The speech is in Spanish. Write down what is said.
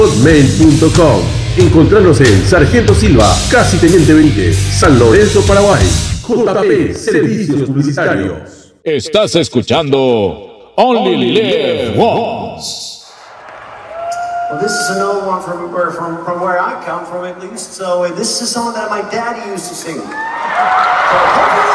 hotmail.com. Encontrarnos en Sargento Silva, casi Teniente Benítez, San Lorenzo, Paraguay. JP Servicios Publicitarios. Estás escuchando Only Live Once. Well, this is an old one from where I come from, at least. So this is a song that my daddy used to sing.